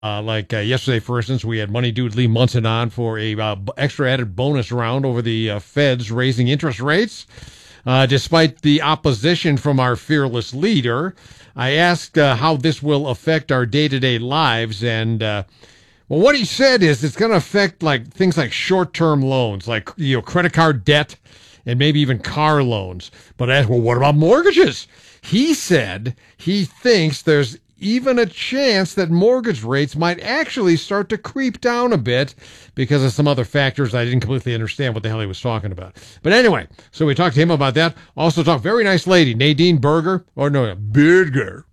Yesterday, for instance, we had Money Dude Lee Munson on for a extra added bonus round over the Feds raising interest rates. Despite the opposition from our fearless leader, I asked how this will affect our day-to-day lives, and what he said is it's going to affect things like short-term loans, credit card debt, and maybe even car loans. But I asked, what about mortgages? He said he thinks there's even a chance that mortgage rates might actually start to creep down a bit because of some other factors. I didn't completely understand what the hell he was talking about. But anyway, so we talked to him about that. Also talked very nice lady, Nadine Berger. Berger.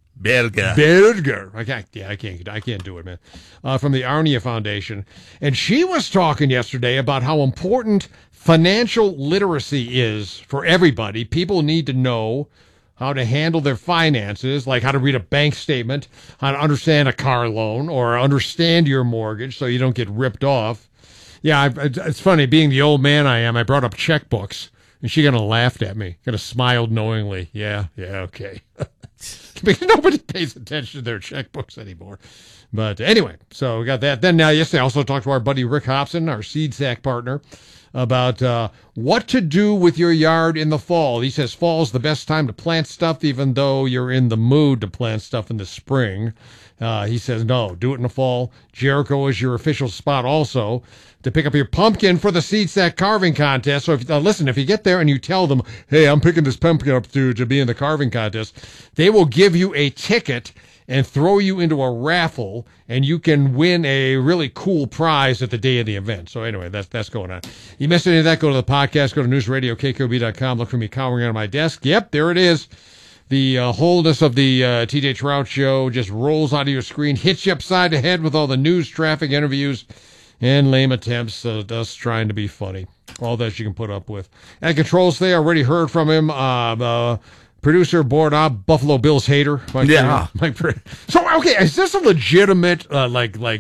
I can't do it, man. From the Arnia Foundation. And she was talking yesterday about how important financial literacy is for everybody. People need to know how to handle their finances, like how to read a bank statement, how to understand a car loan, or understand your mortgage so you don't get ripped off. Yeah, it's funny, being the old man I am, I brought up checkbooks, and she kind of laughed at me, kind of smiled knowingly. Yeah, okay. Because nobody pays attention to their checkbooks anymore. But anyway, so we got that. Then yesterday I also talked to our buddy Rick Hobson, our seed sack partner, about what to do with your yard in the fall. He says fall's the best time to plant stuff, even though you're in the mood to plant stuff in the spring. He says, no, do it in the fall. Jericho is your official spot also to pick up your pumpkin for the seed sack carving contest. So if you get there and you tell them, hey, I'm picking this pumpkin up to be in the carving contest, they will give you a ticket and throw you into a raffle, and you can win a really cool prize at the day of the event. So anyway, that's going on. You missed any of that, go to the podcast, go to newsradiokkob.com, look for me cowering on my desk. Yep, there it is. The wholeness of the TJ Trout Show just rolls onto your screen, hits you upside the head with all the news, traffic, interviews, and lame attempts at us trying to be funny. All that you can put up with. At controls, they already heard from him. Producer board up, Buffalo Bills hater. So okay, is this a legitimate a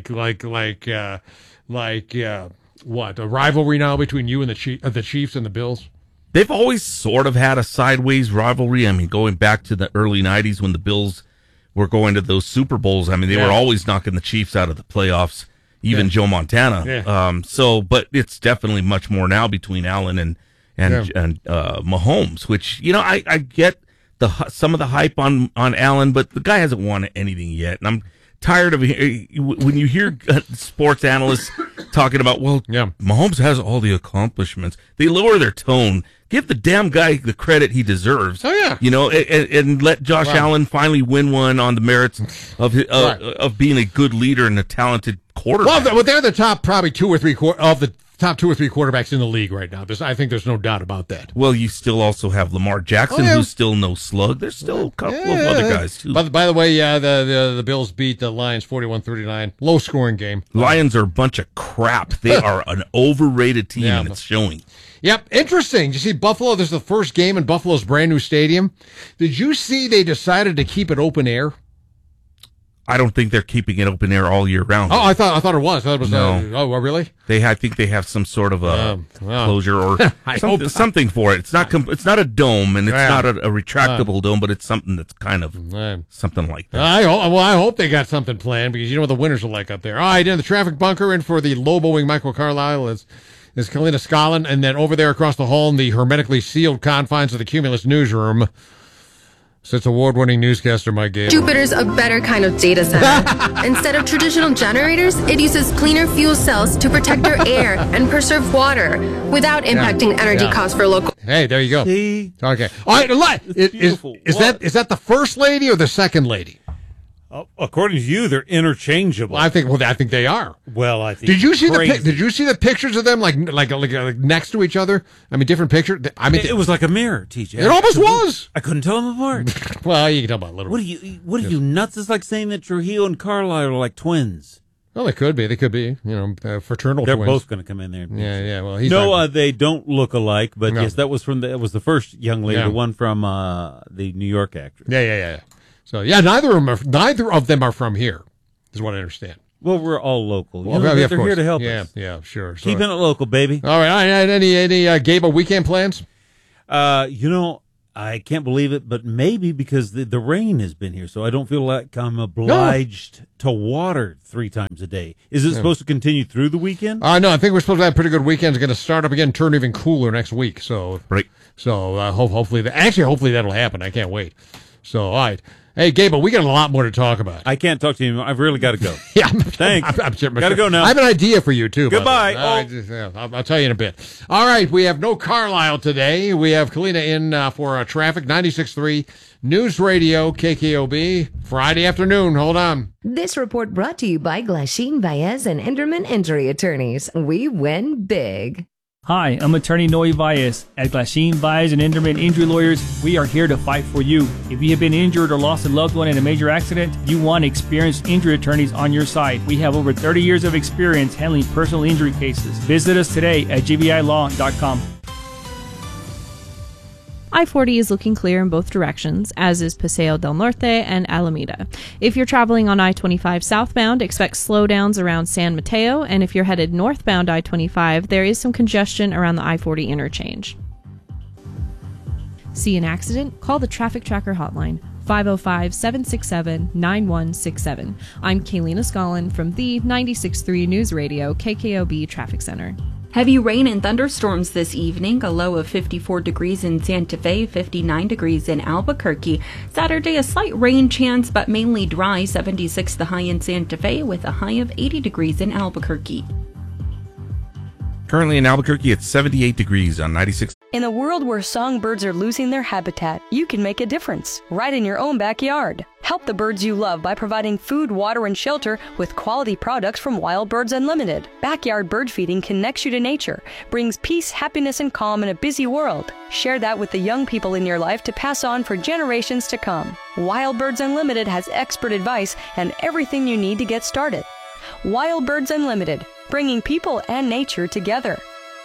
rivalry now between you and the Chiefs and the Bills? They've always sort of had a sideways rivalry. I mean, going back to the early 90s when the Bills were going to those Super Bowls, I mean, they were always knocking the Chiefs out of the playoffs, even Joe Montana. Yeah. But it's definitely much more now between Allen and Mahomes, which, I get some of the hype on Allen, but the guy hasn't won anything yet. And I'm tired of when you hear sports analysts talking about, Mahomes has all the accomplishments. They lower their tone. Give the damn guy the credit he deserves. Oh, yeah. And let Josh Allen finally win one on the merits of being a good leader and a talented quarterback. Well, they're the top probably two or three quarterbacks in the league right now. I think there's no doubt about that. Well, you still also have Lamar Jackson, who's still no slug. There's still a couple of other guys, too. By the way, the Bills beat the Lions 41-39. Low-scoring game. Lions are a bunch of crap. They are an overrated team, and it's showing. Yep, interesting. Did you see Buffalo? This is the first game in Buffalo's brand-new stadium. Did you see they decided to keep it open air? I don't think they're keeping it open air all year round. Oh, I thought it was. No. Really? I think they have some sort of a closure or something for it. It's not a dome, and it's not a retractable dome, but it's something that's kind of something like that. I hope they got something planned, because you know what the winters are like up there. All right, in the traffic bunker, in for the Loboing Michael Carlisle is Kalina Scollin, and then over there across the hall in the hermetically sealed confines of the Cumulus newsroom, sits award-winning newscaster Mike Gable. Jupiter's a better kind of data center. Instead of traditional generators, it uses cleaner fuel cells to protect our air and preserve water without impacting energy costs for local. Hey, there you go. See? Okay. All right, is that the first lady or the second lady? According to you, they're interchangeable. I think they are. Well, I think. Did you see the pictures of them like next to each other? I mean, different pictures. I mean, it was like a mirror, TJ. It almost was. I couldn't tell them apart. Well, you can tell about a little. What are you nuts? It's like saying that Trujillo and Carlisle are like twins. Well, they could be. They could be. Fraternal They're twins. both going to come in there. Yeah. Well, they don't look alike. But yes, that was the first young lady, the one from the New York actress. Yeah. So neither of them are from here, is what I understand. Well, we're all local. Well, they're here to help us. Yeah, sure. Keeping it local, baby. All right. Any Gable weekend plans? I can't believe it, but maybe because the rain has been here, so I don't feel like I'm obliged to water 3 times a day. Is it supposed to continue through the weekend? No, I think we're supposed to have a pretty good weekend. It's going to start up again, turn even cooler next week. So, right. So hopefully that'll happen. I can't wait. So, all right. Hey, Gable, we got a lot more to talk about. I can't talk to you. I've really got to go. Yeah. Thanks. Got to go now. I have an idea for you, too. Goodbye. I'll tell you in a bit. All right. We have no Carlisle today. We have Kalina in for traffic. 96.3 News Radio, KKOB. Friday afternoon. Hold on. This report brought to you by Glasheen, Baez, and Enderman Injury Attorneys. We win big. Hi, I'm attorney Noe Baez. At Glasheen, Baez, and Enderman Injury Lawyers, we are here to fight for you. If you have been injured or lost a loved one in a major accident, you want experienced injury attorneys on your side. We have over 30 years of experience handling personal injury cases. Visit us today at gbilaw.com. I-40 is looking clear in both directions, as is Paseo del Norte and Alameda. If you're traveling on I-25 southbound, expect slowdowns around San Mateo, and if you're headed northbound I-25, there is some congestion around the I-40 interchange. See an accident? Call the Traffic Tracker hotline, 505-767-9167. I'm Kaylina Scollin from the 96.3 News Radio KKOB Traffic Center. Heavy rain and thunderstorms this evening, a low of 54 degrees in Santa Fe, 59 degrees in Albuquerque. Saturday, a slight rain chance, but mainly dry, 76 the high in Santa Fe, with a high of 80 degrees in Albuquerque. Currently in Albuquerque, it's 78 degrees on 96. In a world where songbirds are losing their habitat, you can make a difference, right in your own backyard. Help the birds you love by providing food, water, and shelter with quality products from Wild Birds Unlimited. Backyard bird feeding connects you to nature, brings peace, happiness, and calm in a busy world. Share that with the young people in your life to pass on for generations to come. Wild Birds Unlimited has expert advice and everything you need to get started. Wild Birds Unlimited, bringing people and nature together.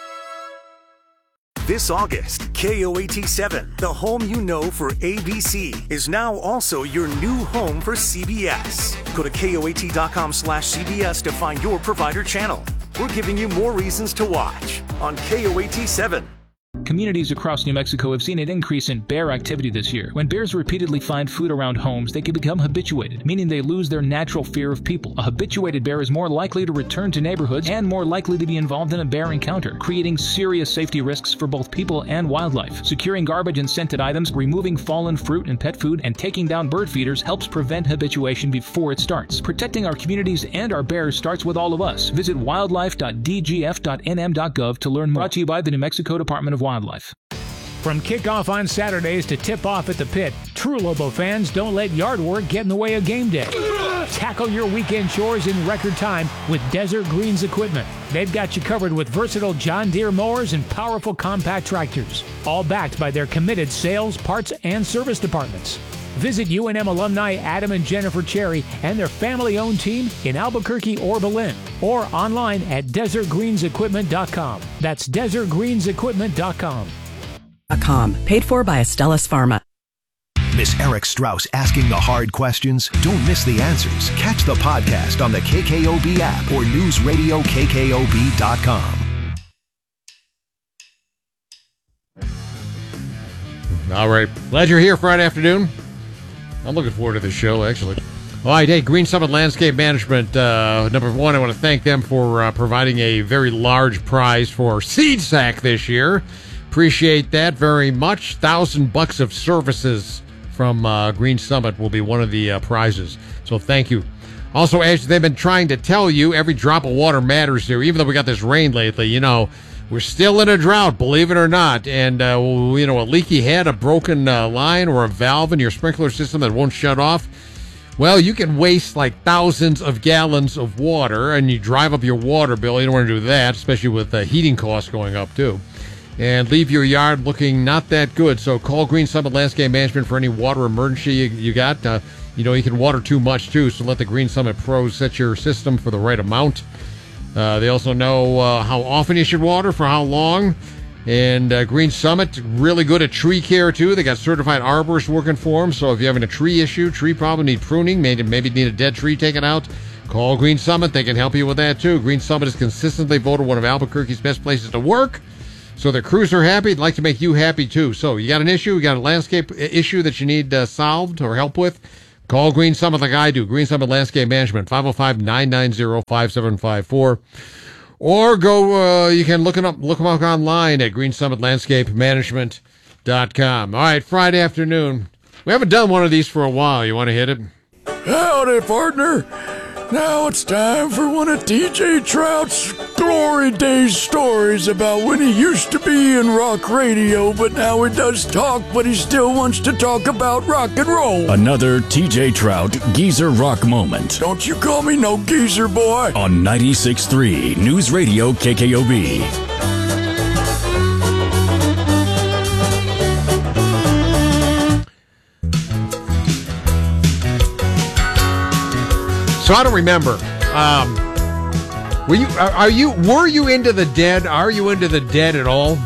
This August, KOAT7, the home you know for ABC, is now also your new home for CBS. Go to KOAT.com/CBS to find your provider channel. We're giving you more reasons to watch on KOAT7. Communities across New Mexico have seen an increase in bear activity this year. When bears repeatedly find food around homes, they can become habituated, meaning they lose their natural fear of people. A habituated bear is more likely to return to neighborhoods and more likely to be involved in a bear encounter, creating serious safety risks for both people and wildlife. Securing garbage and scented items, removing fallen fruit and pet food, and taking down bird feeders helps prevent habituation before it starts. Protecting our communities and our bears starts with all of us. Visit wildlife.dgf.nm.gov to learn more. Brought to you by the New Mexico Department of Wildlife. From kickoff on Saturdays to tip-off at the pit, true Lobo fans don't let yard work get in the way of game day. Tackle your weekend chores in record time with Desert Greens equipment. They've got you covered with versatile John Deere mowers and powerful compact tractors, all backed by their committed sales, parts, and service departments. Visit UNM alumni Adam and Jennifer Cherry and their family-owned team in Albuquerque or Belen, or online at desertgreensequipment.com. That's desertgreensequipment.com. Paid for by Astellas Pharma. Miss Eric Strauss asking the hard questions? Don't miss the answers. Catch the podcast on the KKOB app or newsradiokkob.com. All right. Glad you're here Friday afternoon. I'm looking forward to this show, actually. All right, hey, Green Summit Landscape Management. Number one, I want to thank them for providing a very large prize for Seed Sack this year. Appreciate that very much. $1,000 of services from Green Summit will be one of the prizes. So thank you. Also, as they've been trying to tell you, every drop of water matters here. Even though we got this rain lately, you know, we're still in a drought, believe it or not. And, you know, a leaky head, a broken line, or a valve in your sprinkler system that won't shut off. Well, you can waste like thousands of gallons of water, and you drive up your water bill. You don't want to do that, especially with heating costs going up, too. And leave your yard looking not that good. So call Green Summit Landscape Management for any water emergency you got. You know, you can water too much, too, so let the Green Summit pros set your system for the right amount. They also know how often you should water, for how long. And Green Summit, really good at tree care, too. They got certified arborists working for them. So if you're having a tree issue, tree problem, need pruning, maybe need a dead tree taken out, call Green Summit. They can help you with that, too. Green Summit is consistently voted one of Albuquerque's best places to work. So the crews are happy. They'd like to make you happy, too. So you got an issue, you got a landscape issue that you need solved or help with, call Green Summit like I do. Green Summit Landscape Management, 505-990-5754. Or go, you can look them up online at greensummitlandscapemanagement.com. All right, Friday afternoon. We haven't done one of these for a while. You want to hit it? Howdy, partner. Now it's time for one of TJ Trout's glory days stories about when he used to be in rock radio, but now he does talk, but he still wants to talk about rock and roll. Another TJ Trout geezer rock moment. Don't you call me no geezer, boy. On 96.3 News Radio KKOB. So I don't remember. Were you into the Dead? Are you into the Dead at all?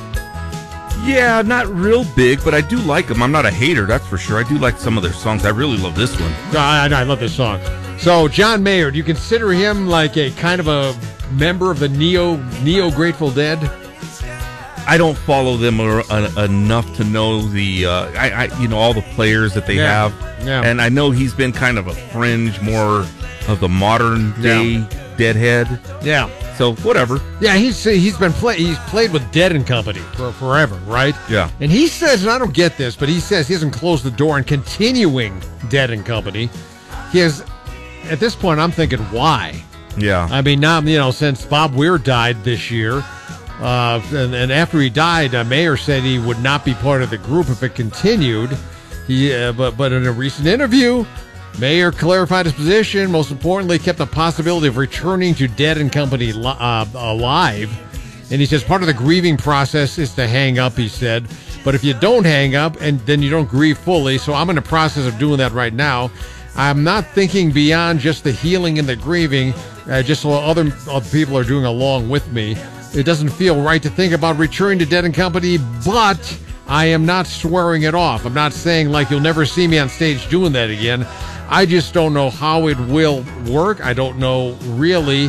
Yeah, not real big, but I do like them. I'm not a hater, that's for sure. I do like some of their songs. I really love this one. I love this song. So John Mayer, do you consider him like a kind of a member of the Neo Grateful Dead? I don't follow them enough to know the all the players that they have. Yeah. And I know he's been kind of a fringe, more of the modern day Deadhead. Yeah. So whatever. Yeah, he's played with Dead and Company for forever, right? Yeah. And he says, and I don't get this, but he says he hasn't closed the door on continuing Dead and Company. He has. At this point, I'm thinking, why? Yeah. I mean, now since Bob Weir died this year. And after he died, Mayer said he would not be part of the group if it continued. But in a recent interview, Mayer clarified his position. Most importantly, kept the possibility of returning to Dead and Company alive. And he says part of the grieving process is to hang up, he said. But if you don't hang up, and then you don't grieve fully, so I'm in the process of doing that right now. I'm not thinking beyond just the healing and the grieving, just so other people are doing along with me. It doesn't feel right to think about returning to Dead and Company, but I am not swearing it off. I'm not saying like you'll never see me on stage doing that again. I just don't know how it will work. I don't know really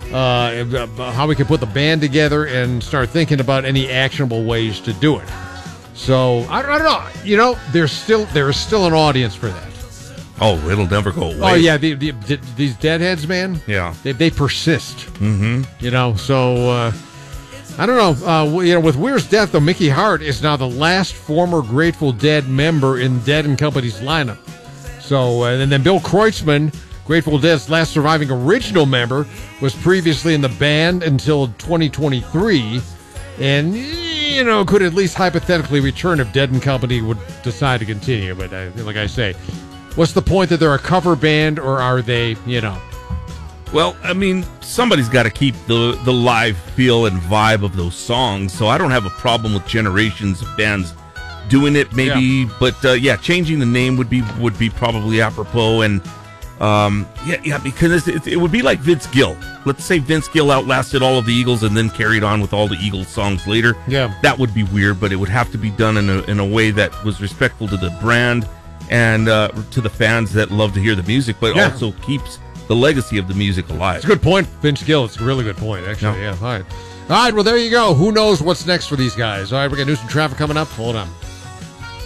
how we can put the band together and start thinking about any actionable ways to do it. So I don't know. There is still an audience for that. Oh, it'll never go away. Oh yeah, these Deadheads, man. Yeah, they persist. Mm-hmm. So. I don't know. With Weir's death, though, Mickey Hart is now the last former Grateful Dead member in Dead and Company's lineup. So, and then Bill Kreutzmann, Grateful Dead's last surviving original member, was previously in the band until 2023, and could at least hypothetically return if Dead and Company would decide to continue. But like I say, what's the point that they're a cover band, or are they? Well, I mean, somebody's got to keep the live feel and vibe of those songs, so I don't have a problem with generations of bands doing it, maybe, but changing the name would be probably apropos, and because it would be like Vince Gill. Let's say Vince Gill outlasted all of the Eagles and then carried on with all the Eagles songs later. Yeah, that would be weird, but it would have to be done in a way that was respectful to the brand and to the fans that love to hear the music, but also keeps the legacy of the music alive. It's a good point, Vince Gill. It's a really good point, actually. Yeah. All right. Well, there you go. Who knows what's next for these guys? All right, we got news and traffic coming up. Hold on.